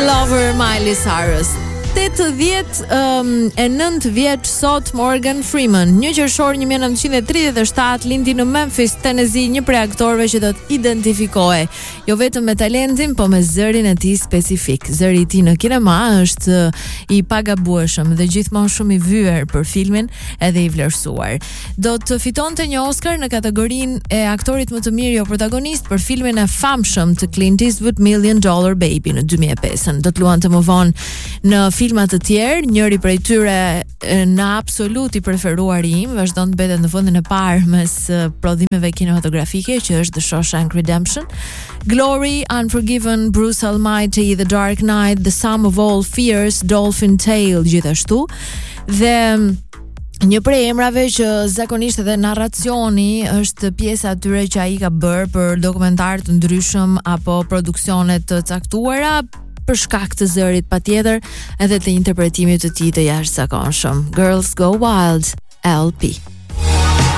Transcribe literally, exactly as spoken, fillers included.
Lover, Miley Cyrus. tetëdhjetë um, e nëntë vjeç sot Morgan Freeman. Një qershor një mijë e nëntëqind e tridhjetë e shtatë lindi në Memphis, Tennessee, një prej aktorëve që do të identifikohej jo vetëm me talentin, po me zërin e tij specifik. Zëri i tij në kinema është i pagabueshëm dhe gjithmonë shumë i vyer për filmin edhe i vlerësuar. Do të fitonte një Oscar në kategorinë e aktorit më të mirë jo protagonist për filmin e famshëm të Clint Eastwood, Million Dollar Baby, në dy mijë e pesë. Do të luante më vonë në filma të tjerë, njëri prej tyre në absolut i preferuari im, vazhdon të mbetet në vendin e parë mes prodhimeve kinematografike, që është The Shawshank Redemption, Glory, Unforgiven, Bruce Almighty, The Dark Knight, The Sum of All Fears, Dolphin Tale, gjithashtu. Dhe një prej emrave që zakonisht edhe narracioni është pjesa atyre që ai ka bërë për dokumentar të ndryshëm apo produksione të caktuara, për shkak të zërit patjetër edhe të interpretimit të tij të jashtëzakonshëm. Girls Go Wild, L P.